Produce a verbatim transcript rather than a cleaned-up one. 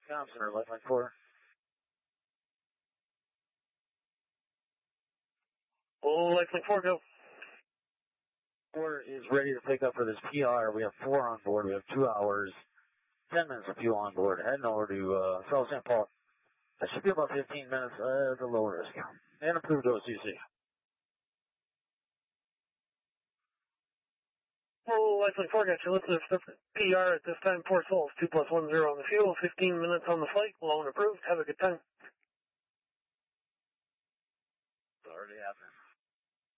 Comm Center, Lifeline four. Oh, Lifeline four, go. four is ready to pick up for this P R. We have four on board. We have two hours, ten minutes of fuel on board. Heading over to uh, South Saint Paul. That should be about fifteen minutes uh, at the low risk. And approved O C C. Oh, Lifeline four, got you. Let's lift up P R at this time. Four souls, two plus one zero on the fuel. fifteen minutes on the flight. Loan approved. Have a good time. It's already happening.